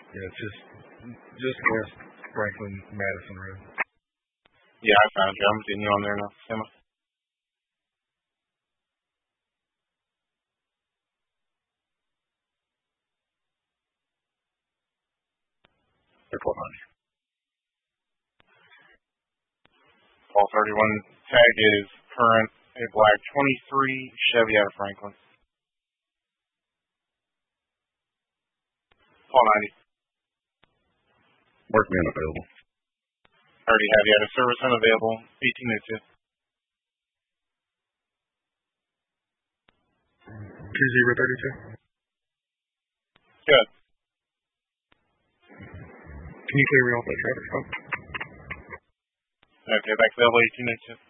Yeah, it's just West Franklin Madison Road. Yeah, I found you. I'm getting you on there now. Emma. Airport 90. Call 31. Tag is current, a black 23 Chevy out of Franklin. Call 90. Workman available. Already have you out of service unavailable. 18 minutes in. 2032. Good. Can you clear me off that traffic stop? Okay, back available. 18 minutes in.